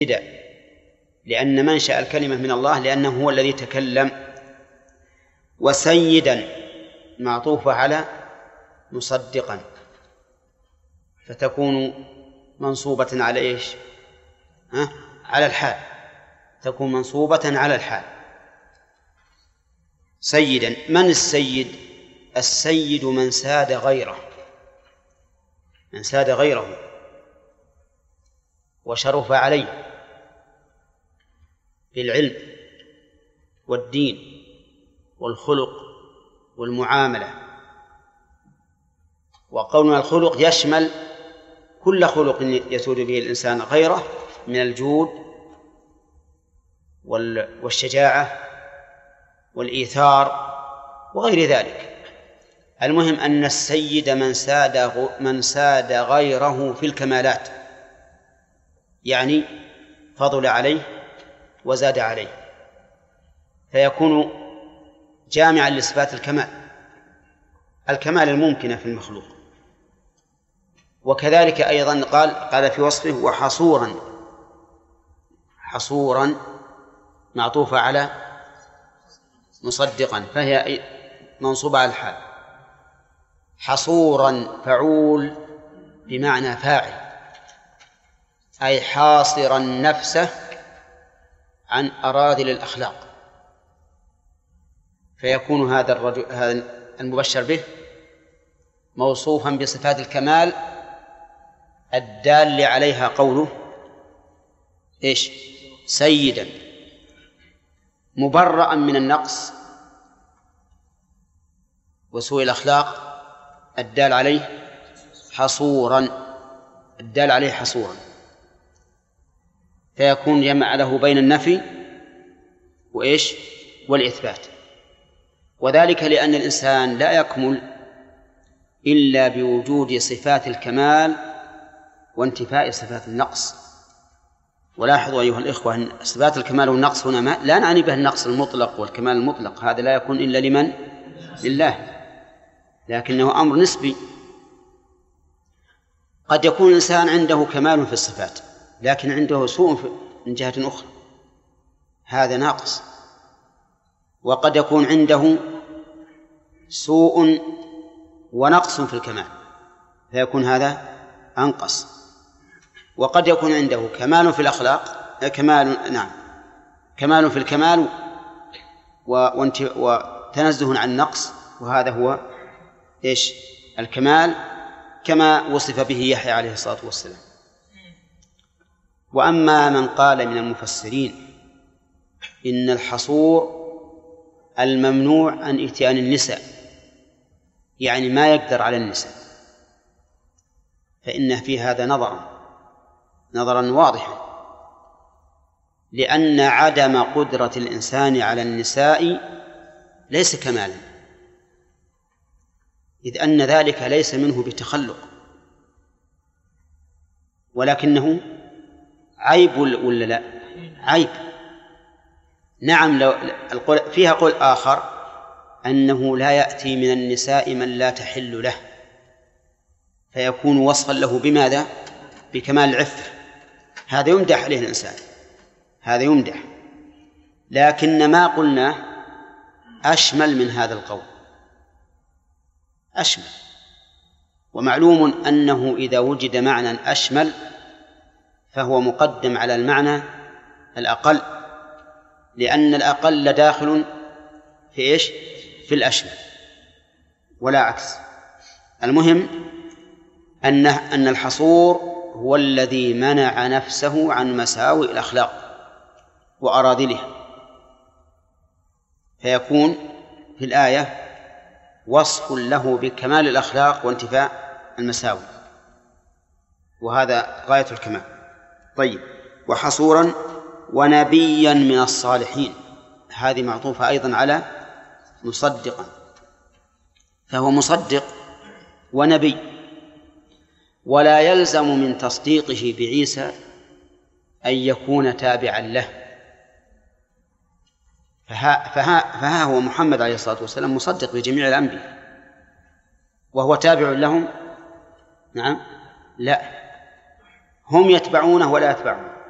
لأن منشأ الكلمة من الله لأنه هو الذي تكلم. وسيدا معطوفة على مصدقا، فتكون منصوبة على إيش؟ على الحال، تكون منصوبة على الحال. سيدا. من السيد؟ السيد من ساد غيره، من ساد غيره وشرف عليه بالعلم والدين والخلق والمعاملة. وقولنا الخلق يشمل كل خلق يسود به الإنسان غيره من الجود والشجاعة والإيثار وغير ذلك. المهم أن السيد من ساد غيره في الكمالات، يعني فضل عليه وزاد عليه، فيكون جامعا لصفات الكمال الممكنة في المخلوق. وكذلك أيضا قال في وصفه وحصورا، حصورا معطوفة على مصدقا، فهي منصوبة على الحال. حصورا فعول بمعنى فاعل، أي حاصرا نفسه عن أراذل الأخلاق، فيكون هذا المبشر به موصوفا بصفات الكمال الدال عليها قوله إيش؟ سيدا، مبرأ من النقص وسوء الأخلاق الدال عليه حصورا، الدال عليه حصورا، فيكون جمع له بين النفي وإيش؟ والإثبات. وذلك لأن الإنسان لا يكمل إلا بوجود صفات الكمال وانتفاء صفات النقص. ولاحظوا أيها الإخوة أن صفات الكمال والنقص هنا لا نعني به النقص المطلق والكمال المطلق، هذا لا يكون إلا لمن؟ لله، لكنه أمر نسبي. قد يكون الإنسان عنده كمال في الصفات لكن عنده سوء من جهة أخرى، هذا ناقص. وقد يكون عنده سوء ونقص في الكمال فيكون هذا أنقص. وقد يكون عنده كمال في الأخلاق، كمال في الكمال وتنزه عن النقص، وهذا هو إيش؟ الكمال كما وصف به يحيى عليه الصلاة والسلام. وأما من قال من المفسرين إن الحصور الممنوع عن إتيان النساء، يعني ما يقدر على النساء، فإن في هذا نظرا واضحا، لأن عدم قدرة الإنسان على النساء ليس كمالا، إذ أن ذلك ليس منه بتخلق، ولكنه عيب ولا لا؟ عيب. نعم، لو فيها قول آخر أنه لا يأتي من النساء من لا تحل له، فيكون وصفا له بماذا؟ بكمال العفة. هذا يمدح عليه الإنسان، هذا يمدح، لكن ما قلنا أشمل من هذا القول، أشمل. ومعلوم أنه إذا وجد معنى أشمل فهو مقدم على المعنى الأقل، لأن الأقل داخل في إيش؟ في الأشمل ولا عكس. المهم أن الحصور هو الذي منع نفسه عن مساوئ الأخلاق وأراذلها، فيكون في الآية وصف له بكمال الأخلاق وانتفاء المساوئ، وهذا غاية الكمال. طيب، وحصورا ونبيا من الصالحين، هذه معطوفة أيضا على مصدقا، فهو مصدق ونبي، ولا يلزم من تصديقه بعيسى أن يكون تابعا له، فها هو محمد عليه الصلاة والسلام مصدق بجميع الأنبياء، وهو تابع لهم؟ نعم، لا، هم يتبعونه ولا يتبعون،